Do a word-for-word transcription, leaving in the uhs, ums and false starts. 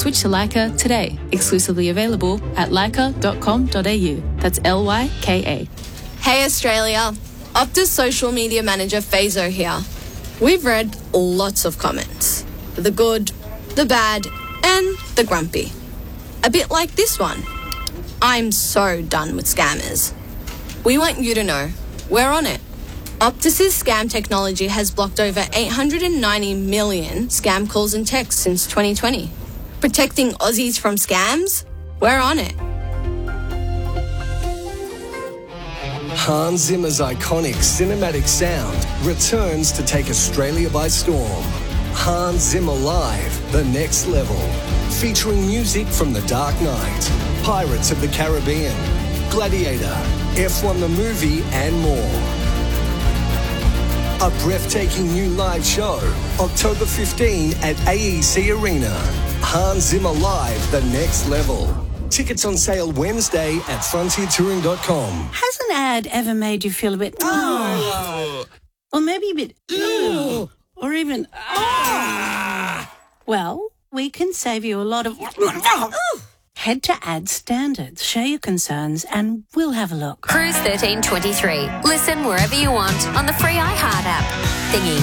Switch to Leica today. Exclusively available at leica dot com dot a u. That's L Y K A. Hey Australia, Optus social media manager Fazo here. We've read lots of comments. The good, the bad, and the grumpy. A bit like this one. I'm so done with scammers. We want you to know, we're on it. Optus's scam technology has blocked over eight hundred ninety million scam calls and texts since twenty twenty. Protecting Aussies from scams? We're on it. Hans Zimmer's iconic cinematic sound returns to take Australia by storm. Hans Zimmer Live, The Next Level. Featuring music from The Dark Knight, Pirates of the Caribbean, Gladiator, F one the movie, and more. A breathtaking new live show, October fifteenth at A E C Arena. Hans Zimmer Live, The Next Level. Tickets on sale Wednesday at frontier touring dot com. Has an ad ever made you feel a bit... Oh. Or maybe a bit... Ew. Or even... Oh. Well, we can save you a lot of... Head to Ad Standards, share your concerns, and we'll have a look. Cruise thirteen twenty-three. Listen wherever you want on the free iHeart app. Thingy.